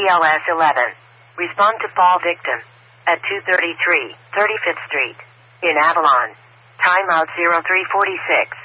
BLS 11. Respond to fall victim at 233 35th Street in Avalon. Timeout 0346.